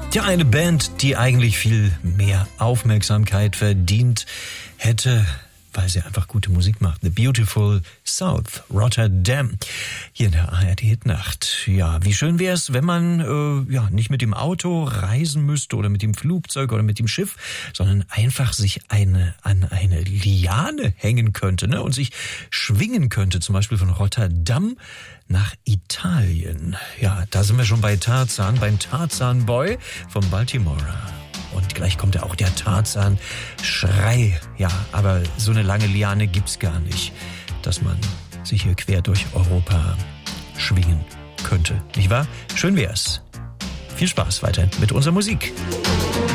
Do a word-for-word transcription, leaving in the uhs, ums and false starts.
Ja, eine Band, die eigentlich viel mehr Aufmerksamkeit verdient hätte, weil sie einfach gute Musik macht. The Beautiful South, Rotterdam, hier in der A R D Hitnacht. Ja, wie schön wäre es, wenn man äh, ja nicht mit dem Auto reisen müsste oder mit dem Flugzeug oder mit dem Schiff, sondern einfach sich eine an eine Liane hängen könnte, ne, und sich schwingen könnte, zum Beispiel von Rotterdam nach Italien. Ja, da sind wir schon bei Tarzan, beim Tarzan Boy von Baltimore. Und gleich kommt ja auch der Tarzan-Schrei. Ja, aber so eine lange Liane gibt's gar nicht, dass man sich hier quer durch Europa schwingen könnte. Nicht wahr? Schön wär's. Viel Spaß weiterhin mit unserer Musik.